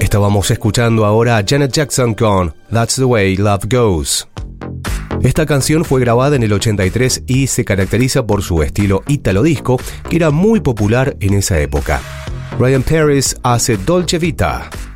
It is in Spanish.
Estábamos escuchando ahora a Janet Jackson con That's the Way Love Goes. Esta canción fue grabada en el 83 y se caracteriza por su estilo ítalo disco, que era muy popular en esa época. Ryan Paris hace Dolce Vita.